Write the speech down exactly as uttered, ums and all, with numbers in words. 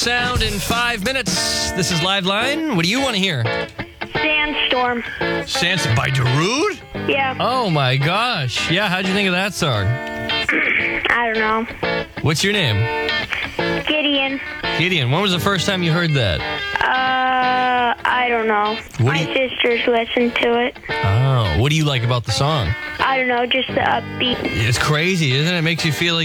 Sound in five minutes. This is Live Line. What do you want to hear? Sandstorm. Sandstorm by Darude? Yeah. Oh my gosh. Yeah, how'd you think of that song? I don't know. What's your name? Gideon. Gideon. When was the first time you heard that? Uh, I don't know. What do My you- sisters listened to it. Oh, what do you like about the song? I don't know, just the upbeat. It's crazy, isn't it? It makes you feel like